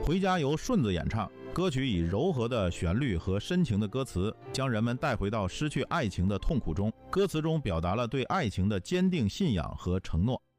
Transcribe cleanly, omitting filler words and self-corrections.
回家由顺子演唱，歌曲以柔和的旋律和深情的歌词，将人们带回到失去爱情的痛苦中。歌词中表达了对爱情的坚定信仰和承诺。